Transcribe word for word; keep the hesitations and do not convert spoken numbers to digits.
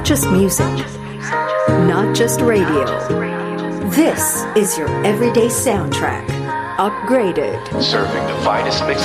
just music, not just radio. This is your everyday soundtrack, upgraded. Serving the finest mix